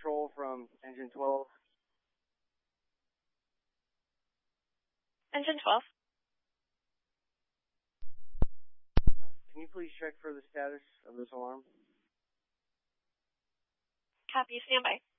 control from engine 12. Engine 12. Can you please check for the status of this alarm? Copy, stand by.